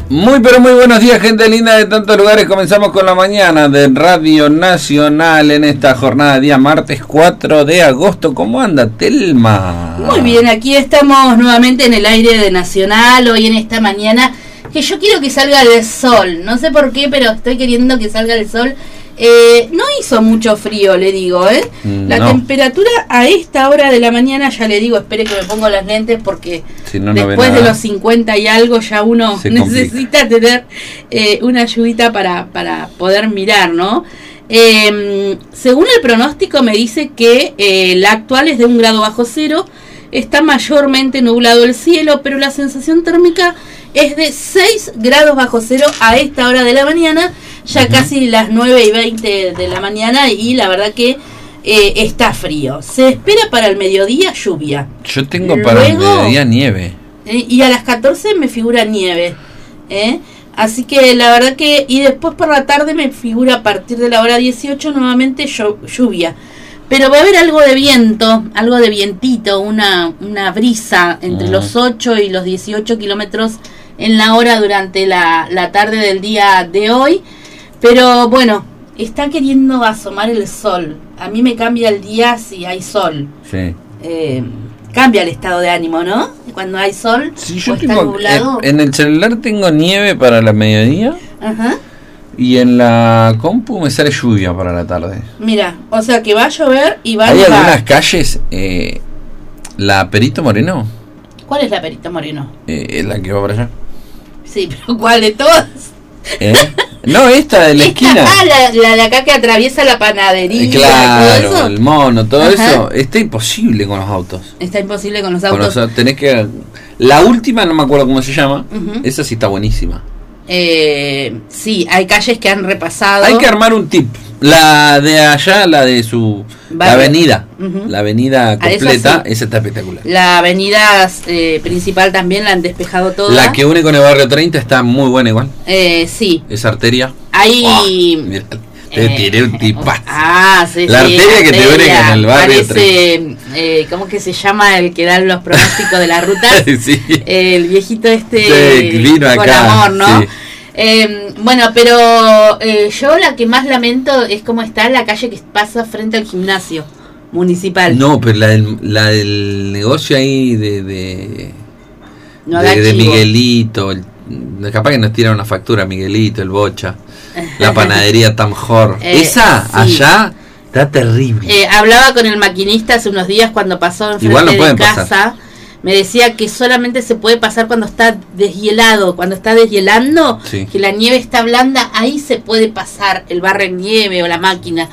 Muy pero muy buenos días, gente linda de tantos lugares. Comenzamos con la mañana de Radio Nacional en esta jornada de día martes 4 de agosto. ¿Cómo anda, Telma? Muy bien, aquí estamos nuevamente en el aire de Nacional, hoy en esta mañana, que yo quiero que salga el sol. No sé por qué, pero estoy queriendo que salga el sol. No hizo mucho frío, le digo, La temperatura a esta hora de la mañana, ya le digo, espere que me pongo las lentes porque si no, después de los 50 y algo ya uno necesita tener una ayudita para poder mirar, ¿no? Según el pronóstico me dice que la actual es de 1 grado bajo cero, está mayormente nublado el cielo, pero la sensación térmica es de 6 grados bajo cero a esta hora de la mañana, ya casi las 9:20 de la mañana, y la verdad que está frío. Se espera para el mediodía lluvia. Yo tengo para el mediodía nieve. Y a las 14 me figura nieve. Así que la verdad que... Y después por la tarde me figura a partir de la hora 18 nuevamente lluvia. Pero va a haber algo de viento, algo de vientito, una brisa entre los 8 y los 18 kilómetros en la hora durante la tarde del día de hoy. Pero bueno, está queriendo asomar el sol. A mí me cambia el día si hay sol. Sí. Cambia el estado de ánimo, ¿no? Cuando hay sol, sí, yo está nublado. En el celular tengo nieve para la mediodía. Ajá. Y en la compu me sale lluvia para la tarde. Mira, o sea que va a llover y va a nevar. nevar. Hay algunas calles, la Perito Moreno. ¿Cuál es la Perito Moreno? La que va para allá. Sí, pero ¿cuál de todas? No, esta de la esquina. La de acá que atraviesa la panadería. Claro, todo eso. El mono, todo eso. Está imposible con los autos. Está imposible con los autos. Tenés que... La última, no me acuerdo cómo se llama. Esa sí está buenísima. Sí, hay calles que han repasado. Hay que armar un tip. La de allá, la de su... La avenida. La avenida completa, esa está espectacular. La avenida principal también la han despejado toda. La que une con el barrio 30 está muy buena igual. Sí. Esa arteria. Ahí... Mira, te tiré un tipazo. Sí, la arteria que te une con el barrio 30. ¿Cómo que se llama el que da los pronósticos de la ruta? Sí. El viejito vino con acá, amor, ¿no? Sí. Bueno, pero yo la que más lamento es cómo está la calle que pasa frente al gimnasio municipal. No, pero la del negocio ahí de Miguelito, capaz que nos tiran una factura Miguelito, el Bocha, la panadería Tamjor. Esa sí. Allá está terrible. Hablaba con el maquinista hace unos días cuando pasó enfrente de casa. Pasar. Me decía que solamente se puede pasar cuando está deshielado, cuando está deshielando, sí. Que la nieve está blanda, ahí se puede pasar el barre nieve o la máquina.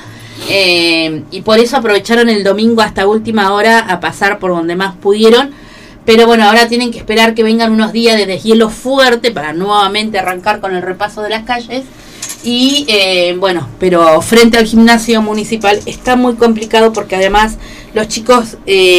Y por eso aprovecharon el domingo hasta última hora a pasar por donde más pudieron. Pero bueno, ahora tienen que esperar que vengan unos días de deshielo fuerte para nuevamente arrancar con el repaso de las calles. Y bueno, pero frente al gimnasio municipal está muy complicado porque además los chicos...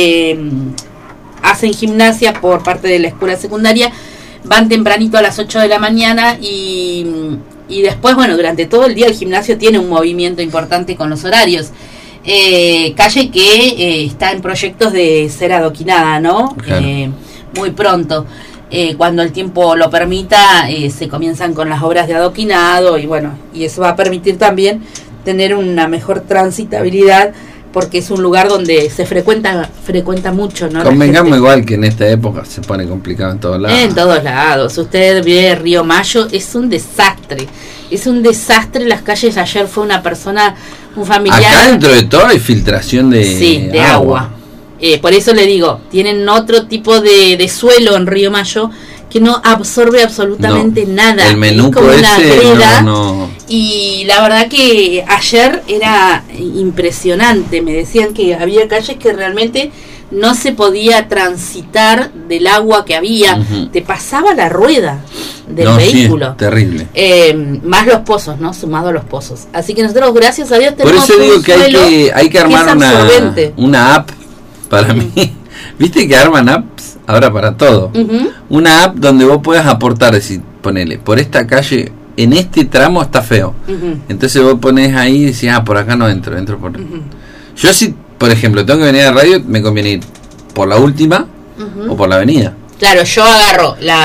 hacen gimnasia por parte de la escuela secundaria, van tempranito a las 8 de la mañana y después, bueno, durante todo el día el gimnasio tiene un movimiento importante con los horarios. Calle que está en proyectos de ser adoquinada, ¿no? Claro. Muy pronto. Cuando el tiempo lo permita, se comienzan con las obras de adoquinado y bueno, y eso va a permitir también tener una mejor transitabilidad porque es un lugar donde se frecuenta mucho, ¿no? Convengamos igual que en esta época se pone complicado en todos lados. En todos lados. Usted ve Río Mayo, es un desastre. Es un desastre las calles. Ayer fue un familiar... Acá dentro de todo hay filtración de agua. Por eso le digo, tienen otro tipo de suelo en Río Mayo que no absorbe absolutamente nada. El menú es como una greda, no. Y la verdad que ayer era impresionante. Me decían que había calles que realmente no se podía transitar del agua que había. Te pasaba la rueda del vehículo. Sí, terrible. Más los pozos, ¿no? Sumado a los pozos. Así que nosotros, gracias a Dios, tenemos... Por eso digo que hay que armar una app para mí. ¿Viste que arman apps ahora para todo? Una app donde vos puedas aportar, decir, ponele, por esta calle, en este tramo está feo. Entonces vos ponés ahí y decís, por acá no entro por... Yo si, por ejemplo, tengo que venir a la radio, me conviene ir por la última o por la avenida. Claro, yo agarro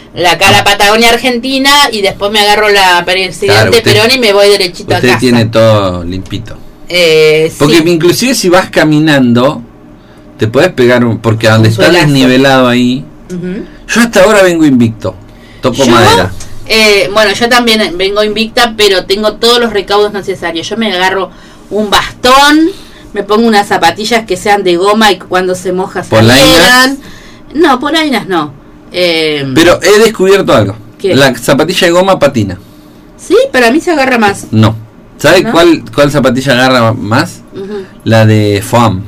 la Patagonia Argentina y después me agarro la Presidente Perón y me voy derechito a casa. Usted tiene todo limpito. Porque sí. Inclusive si vas caminando te puedes pegar porque a donde está desnivelado ahí. Yo hasta ahora vengo invicto, toco madera. Bueno, yo también vengo invicta, pero tengo todos los recaudos necesarios. Yo me agarro un bastón, me pongo unas zapatillas que sean de goma y cuando se moja se quedan. No, polainas no. Pero he descubierto algo. ¿Qué? La zapatilla de goma patina. Sí, para mí se agarra más. No. ¿Sabes cuál zapatilla agarra más? La de foam.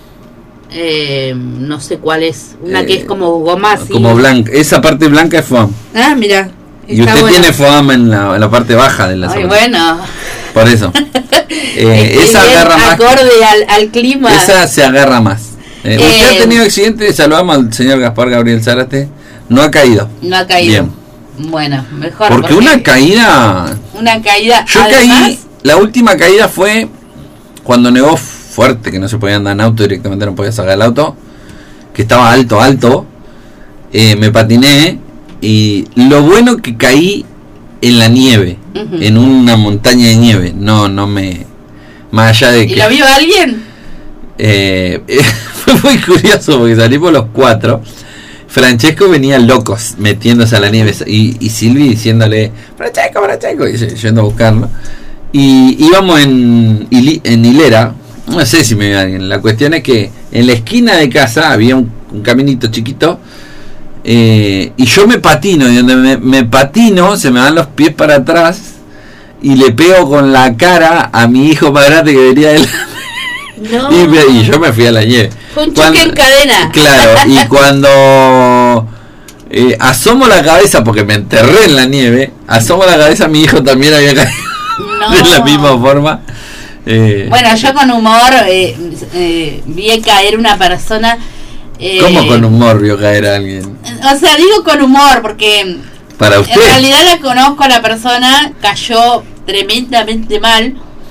No sé cuál es. Una que es como goma así. Como blanca. Esa parte blanca es foam. Ah, mira. Y usted tiene foam en la parte baja de la zapatilla. Bueno. Por eso. Esa agarra más. Acorde al clima. Esa se agarra más. Usted ha tenido accidente. Saludamos al señor Gaspar Gabriel Zárate. No ha caído. No ha caído. Bien. Bueno, mejor. Porque una caída. Yo además, caí. La última caída fue cuando nevó fuerte, que no se podía andar en auto, directamente no podía sacar el auto, que estaba alto. Me patiné y lo bueno que caí en la nieve, en una montaña de nieve. No me. Más allá de que. ¿Y lo vio alguien? Fue muy curioso porque salimos los 4. Francesco venía locos metiéndose a la nieve y Silvi diciéndole Francesco, y yendo a buscarlo. Y íbamos en hilera, no sé si me ve alguien. La cuestión es que en la esquina de casa había un caminito chiquito y yo me patino, y donde me patino se me van los pies para atrás y le pego con la cara a mi hijo más grande que venía de No. Y yo me fui a la nieve. Fue un choque en cadena. Claro, y cuando asomo la cabeza, porque me enterré en la nieve, asomo la cabeza, mi hijo también había caído de la misma forma. Bueno, yo con humor vi caer una persona. ¿Cómo con humor vio caer a alguien? O sea, digo con humor porque para usted, en realidad la conozco a la persona, cayó tremendamente mal.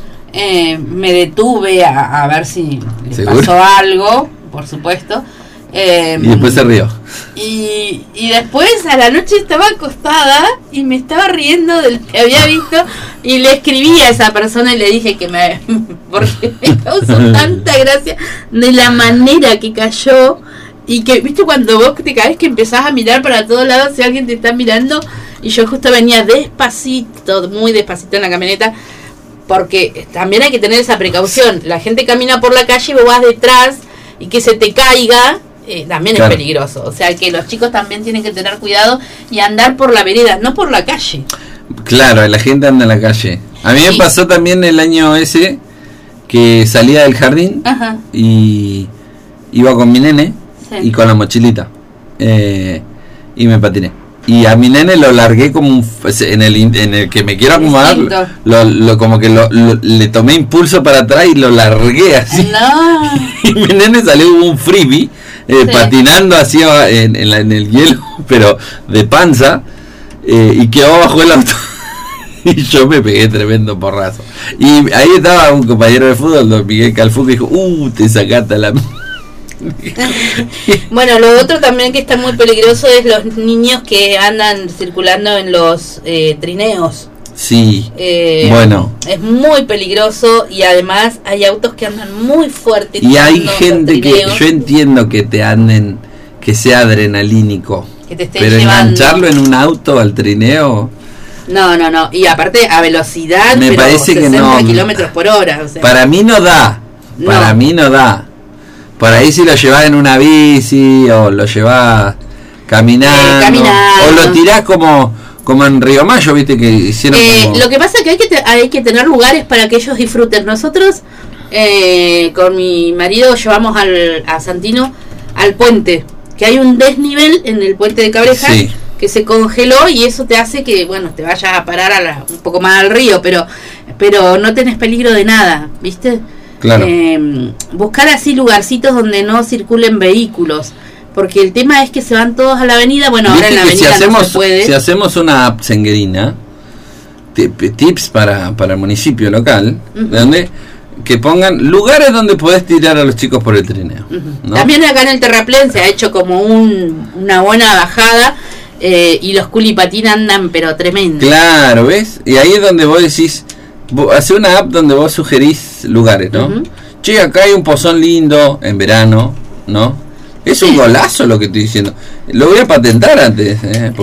Me detuve a ver si le pasó algo, por supuesto. Y después se rió. Y después a la noche estaba acostada y me estaba riendo del que había visto y le escribí a esa persona y le dije que porque me causó tanta gracia de la manera que cayó y que, viste, cuando vos te caes que empezás a mirar para todos lados si alguien te está mirando, y yo justo venía despacito, muy despacito en la camioneta, porque también hay que tener esa precaución. La gente camina por la calle y vos vas detrás y que se te caiga, también claro, es peligroso. O sea que los chicos también tienen que tener cuidado y andar por la vereda, no por la calle. Claro, la gente anda en la calle. A mí me pasó también el año ese que salía del jardín y iba con mi nene y con la mochilita y me patiné. Y a mi nene lo largué como en el que me quiero acomodar, como que le tomé impulso para atrás y lo largué así. No. Y mi nene salió como un freebie, patinando así en el hielo, pero de panza, y quedó bajo el auto. Y yo me pegué tremendo porrazo. Y ahí estaba un compañero de fútbol, don Miguel Calfú, que dijo, te sacaste la... Bueno, lo otro también que está muy peligroso es los niños que andan circulando en los trineos. Sí, bueno, es muy peligroso y además hay autos que andan muy fuerte. Y hay gente que yo entiendo que te anden, que sea adrenalínico, que te esté pero llevando. Engancharlo en un auto al trineo. No, y aparte a velocidad, me pero parece 60 que no, kilómetros por hora. O sea. Para mí no da. Para mí no da. Por ahí si lo llevas en una bici o lo llevas caminando o lo tirás como en Río Mayo, viste que hicieron como... Lo que pasa es que hay que tener lugares para que ellos disfruten. Nosotros con mi marido llevamos a Santino al puente, que hay un desnivel en el puente de Cabrejas, que se congeló y eso te hace que, bueno, te vayas a parar un poco más al río, pero no tenés peligro de nada, ¿viste? Claro. Buscar así lugarcitos donde no circulen vehículos, porque el tema es que se van todos a la avenida. Bueno, ahora en la avenida no se puede. Si hacemos una app senguerina, tips para el municipio local, donde que pongan lugares donde podés tirar a los chicos por el trineo, ¿no? También acá en el Terraplén se ha hecho como una buena bajada y los culipatín andan pero tremendo. Claro, ¿ves? Y ahí es donde vos decís, hace una app donde vos sugerís lugares, ¿no? Uh-huh. Che, acá hay un pozón lindo en verano, ¿no? Es un golazo lo que estoy diciendo. Lo voy a patentar antes,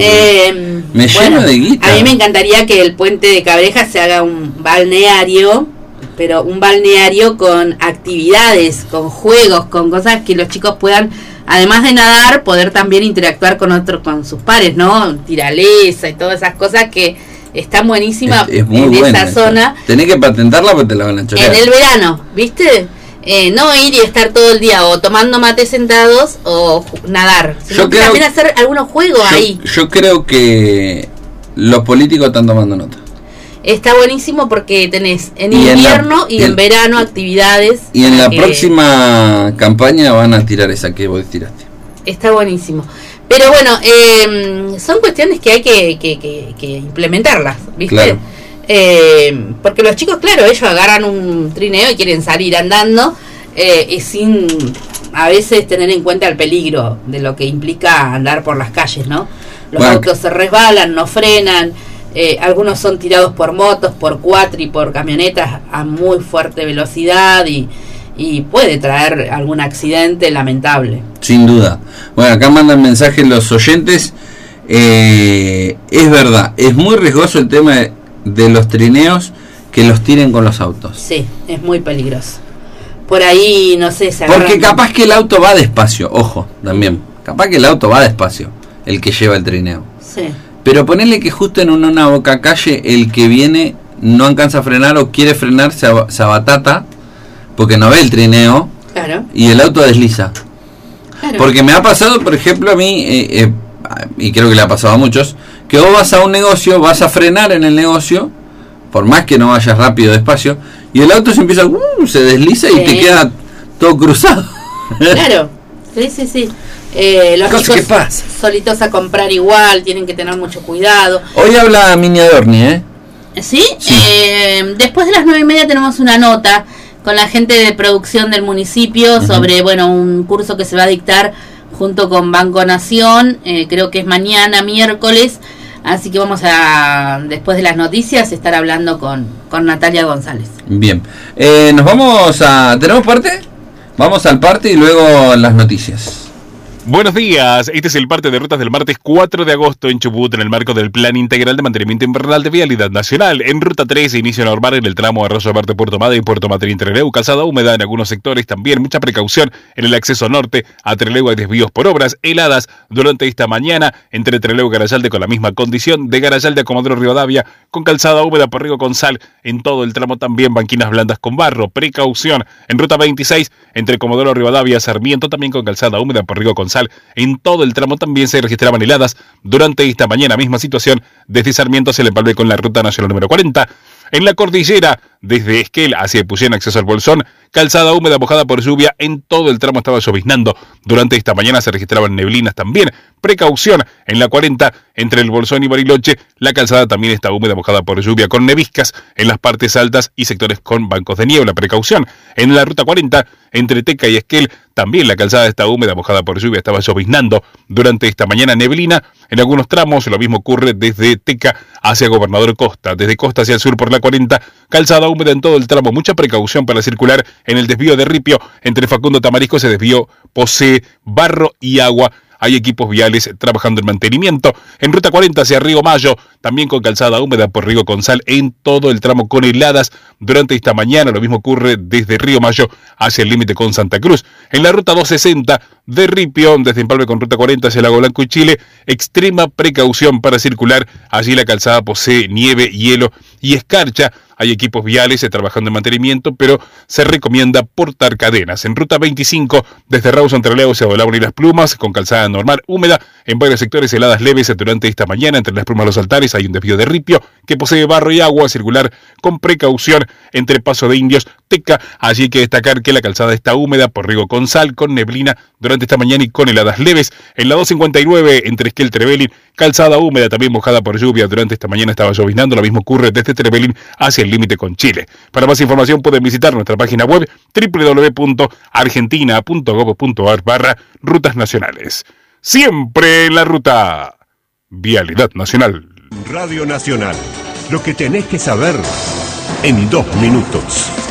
me lleno de guita. A mí me encantaría que el puente de Cabreja se haga un balneario, pero un balneario con actividades, con juegos, con cosas que los chicos puedan, además de nadar, poder también interactuar con sus pares, ¿no? Tiraleza y todas esas cosas que están buenísimas es muy en esa zona. Tenés que patentarla porque te la van a chorear. En el verano, ¿viste? No ir y estar todo el día o tomando mate sentados o nadar, sino que también hacer algunos juegos ahí. Yo creo que los políticos están tomando nota. Está buenísimo porque tenés en invierno y en verano actividades. Y en la próxima campaña van a tirar esa que vos tiraste. Está buenísimo. Pero bueno, son cuestiones que hay que implementarlas, ¿viste? Claro. Porque los chicos, claro, ellos agarran un trineo y quieren salir andando y sin a veces tener en cuenta el peligro de lo que implica andar por las calles, ¿no? Los autos se resbalan, no frenan, algunos son tirados por motos, por cuatri, por camionetas a muy fuerte velocidad y puede traer algún accidente lamentable. Sin duda. Bueno, acá mandan mensajes los oyentes. Es verdad, es muy riesgoso el tema de los trineos, que los tiren con los autos. Sí, es muy peligroso. Por ahí, no sé, se porque capaz que el auto va despacio, ojo, también. Capaz que el auto va despacio, el que lleva el trineo. Sí. Pero ponele que justo en una boca calle el que viene no alcanza a frenar o quiere frenar, se abatata porque no ve el trineo. Claro. Y el auto desliza. Claro. Porque me ha pasado, por ejemplo, a mí, y creo que le ha pasado a muchos, que vos vas a un negocio, vas a frenar en el negocio, por más que no vayas rápido, despacio, y el auto se empieza, se desliza y te queda todo cruzado. Claro, sí. Los chicos ¿qué pasa? Solitos a comprar igual, tienen que tener mucho cuidado. Hoy habla Mini Adorni, ¿Sí? Después de las 9:30 tenemos una nota con la gente de producción del municipio sobre, un curso que se va a dictar junto con Banco Nación, creo que es mañana, miércoles, así que vamos a, después de las noticias, estar hablando con Natalia González. Bien, nos vamos a... ¿tenemos parte? Vamos al parte y luego las noticias. Buenos días, este es el parte de rutas del martes 4 de agosto en Chubut en el marco del Plan Integral de Mantenimiento Invernal de Vialidad Nacional. En Ruta 3, inicio normal en el tramo Arroyo Verde Puerto Madre y Puerto Madryn Trelew, calzada húmeda en algunos sectores, también mucha precaución en el acceso norte a Trelew, hay desvíos por obras, heladas durante esta mañana entre Trelew y Garayalde con la misma condición, de Garayalde a Comodoro Rivadavia con calzada húmeda por Río con sal, en todo el tramo también banquinas blandas con barro, precaución en Ruta 26 entre Comodoro Rivadavia y Sarmiento también con calzada húmeda por Río con sal. En todo el tramo también se registraban heladas durante esta mañana. Misma situación desde Sarmiento se le empalme con la ruta nacional número 40. En la cordillera, desde Esquel hacia Epuyén, acceso al Bolsón, calzada húmeda mojada por lluvia, en todo el tramo estaba lloviznando. Durante esta mañana se registraban neblinas también. Precaución en la 40, entre el Bolsón y Bariloche, la calzada también está húmeda mojada por lluvia con neviscas en las partes altas y sectores con bancos de niebla. Precaución en la ruta 40, entre Teca y Esquel, también la calzada está húmeda mojada por lluvia, estaba lloviznando. Durante esta mañana neblina en algunos tramos, lo mismo ocurre desde Teca hacia Gobernador Costa, desde Costa hacia el sur por la 40, calzada húmeda en todo el tramo, mucha precaución para circular en el desvío de Ripio, entre Facundo Tamarisco ese desvío posee barro y agua. Hay equipos viales trabajando en mantenimiento. En Ruta 40 hacia Río Mayo, también con calzada húmeda por Río con sal en todo el tramo con heladas. Durante esta mañana lo mismo ocurre desde Río Mayo hacia el límite con Santa Cruz. En la Ruta 260 de Ripio, desde Empalme con Ruta 40 hacia Lago Blanco y Chile, extrema precaución para circular. Allí la calzada posee nieve, hielo y escarcha. Hay equipos viales trabajando en mantenimiento, pero se recomienda portar cadenas. En Ruta 25, desde Rawson Trelew hacia Dolabra y Las Plumas, con calzada normal húmeda, en varios sectores heladas leves durante esta mañana, entre Las Plumas y Los Altares hay un desvío de Ripio que posee barro y agua, circular con precaución entre Paso de Indios, Teca. Allí hay que destacar que la calzada está húmeda por Riego con sal, con neblina durante esta mañana y con heladas leves. En la 259, entre Esquel y Trevelin, calzada húmeda también mojada por lluvia durante esta mañana, estaba lloviznando. Lo mismo ocurre desde Trevelin hacia el límite con Chile. Para más información pueden visitar nuestra página web www.argentina.gov.ar/rutas nacionales. Siempre en la ruta. Vialidad Nacional. Radio Nacional. Lo que tenés que saber en 2 minutos.